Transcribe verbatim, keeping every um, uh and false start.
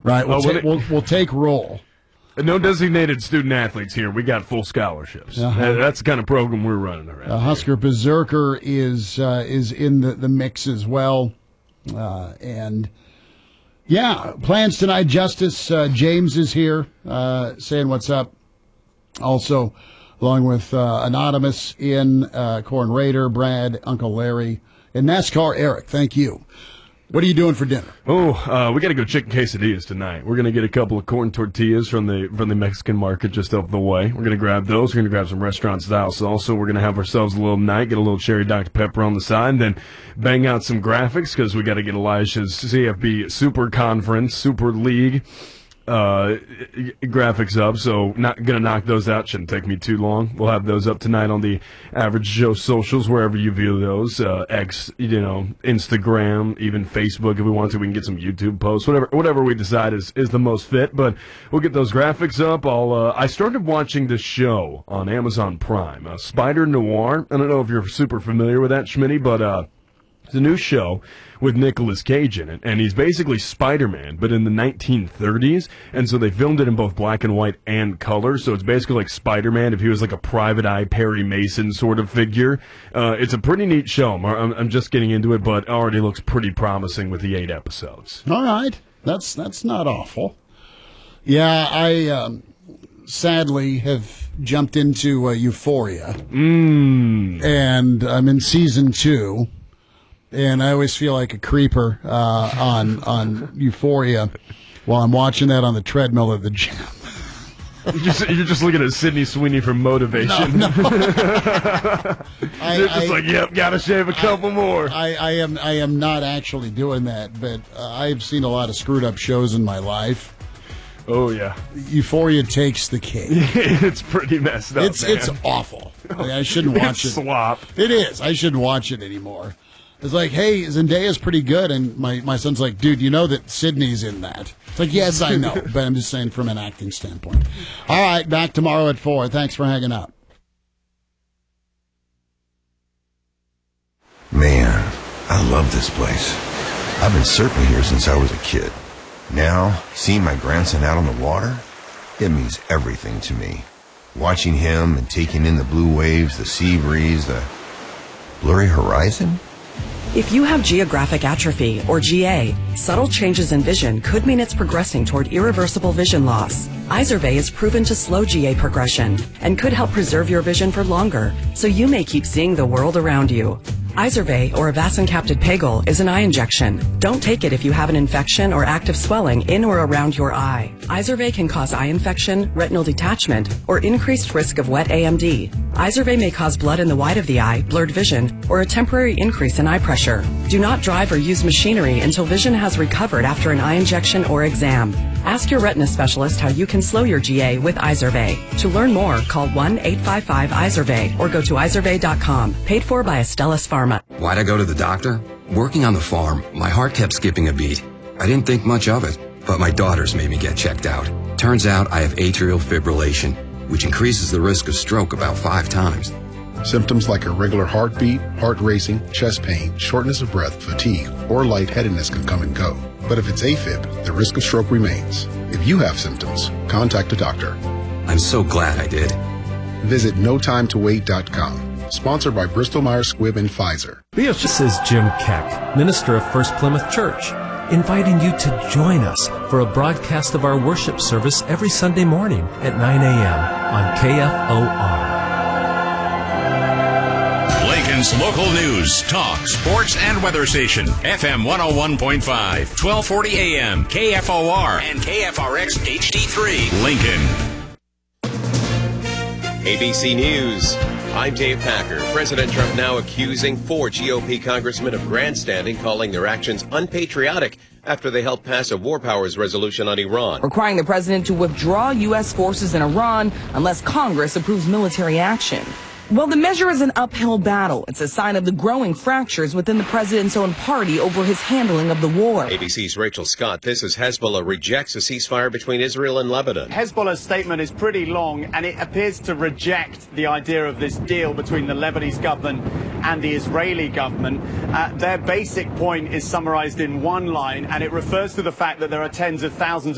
Right, we'll, Oh, ta- well, we'll, we'll take roll. No designated student athletes here. We got full scholarships. Uh-huh. Uh, That's the kind of program we're running around. Uh, Husker Berserker is uh, is in the, the mix as well. Uh, and, yeah, plans tonight. Justice uh, James is here uh, saying what's up. Also, along with uh, Anonymous in uh, Corn Raider, Brad, Uncle Larry, and NASCAR Eric. Thank you. What are you doing for dinner? Oh, uh, we got to go chicken quesadillas tonight. We're going to get a couple of corn tortillas from the from the Mexican market just up the way. We're going to grab those. We're going to grab some restaurant-style salsa. We're going to have ourselves a little night, get a little cherry Doctor Pepper on the side, and then bang out some graphics because we got to get Elijah's C F B Super Conference, Super League uh, graphics up, so not going to knock those out. Shouldn't take me too long. We'll have those up tonight on the Average Joe socials, wherever you view those, uh, X, you know, Instagram, even Facebook if we want to. We can get some YouTube posts, whatever whatever we decide is, is the most fit, but we'll get those graphics up. I'll, uh, I started watching this show on Amazon Prime, uh, Spider Noir. I don't know if you're super familiar with that, Schmitty, but uh, it's a new show with Nicolas Cage in it, and he's basically Spider-Man, but in the nineteen thirties, and so they filmed it in both black and white and color, so it's basically like Spider-Man if he was like a private eye Perry Mason sort of figure. Uh, it's a pretty neat show. I'm, I'm just getting into it, but already looks pretty promising with the eight episodes. All right. That's, that's not awful. Yeah, I um, sadly have jumped into uh, Euphoria, Mmm. and I'm in season two. And I always feel like a creeper uh, on on Euphoria while I'm watching that on the treadmill at the gym. You're just, you're just looking at Sydney Sweeney for motivation. No, no. I, You're just I, like, yep, gotta shave a couple I, more. I, I am I am not actually doing that, but uh, I've seen a lot of screwed up shows in my life. Oh yeah, Euphoria takes the cake. It's pretty messed up. It's man. it's awful. I, mean, I shouldn't watch it's it. Slop. It is. I shouldn't watch it anymore. It's like, hey, Zendaya's pretty good, and my, my son's like, dude, you know that Sydney's in that. It's like, yes, I know, but I'm just saying from an acting standpoint. All right, back tomorrow at four. Thanks for hanging out. Man, I love this place. I've been surfing here since I was a kid. Now, seeing my grandson out on the water, it means everything to me. Watching him and taking in the blue waves, the sea breeze, the blurry horizon. If you have geographic atrophy, or G A, subtle changes in vision could mean it's progressing toward irreversible vision loss. Izervay is proven to slow G A progression and could help preserve your vision for longer, so you may keep seeing the world around you. Izervay, or avacincaptad pegol, is an eye injection. Don't take it if you have an infection or active swelling in or around your eye. Izervay can cause eye infection, retinal detachment, or increased risk of wet A M D. Izervay may cause blood in the white of the eye, blurred vision, or a temporary increase in eye pressure. Do not drive or use machinery until vision has recovered after an eye injection or exam. Ask your retina specialist how you can slow your G A with Izervay. To learn more, call one eight five five Izervay or go to izervay dot com. Paid for by Astellas Pharma. Why'd I go to the doctor? Working on the farm, my heart kept skipping a beat. I didn't think much of it, but my daughters made me get checked out. Turns out I have atrial fibrillation, which increases the risk of stroke about five times. Symptoms like irregular heartbeat, heart racing, chest pain, shortness of breath, fatigue, or lightheadedness can come and go. But if it's AFib, the risk of stroke remains. If you have symptoms, contact a doctor. I'm so glad I did. Visit no time to wait dot com. Sponsored by Bristol Myers Squibb and Pfizer. This is Jim Keck, minister of First Plymouth Church, inviting you to join us for a broadcast of our worship service every Sunday morning at nine a.m. on K F O R. Lincoln's local news, talk, sports, and weather station. F M one oh one point five, twelve forty A M, K F O R, and K F R X H D three, Lincoln. A B C News. I'm Dave Packer. President Trump now accusing four G O P congressmen of grandstanding, calling their actions unpatriotic after they helped pass a war powers resolution on Iran, requiring the president to withdraw U S forces in Iran unless Congress approves military action. Well, the measure is an uphill battle. It's a sign of the growing fractures within the president's own party over his handling of the war. A B C's Rachel Scott. This is Hezbollah rejects a ceasefire between Israel and Lebanon. Hezbollah's statement is pretty long, and it appears to reject the idea of this deal between the Lebanese government and the Israeli government. Uh, their basic point is summarized in one line, and it refers to the fact that there are tens of thousands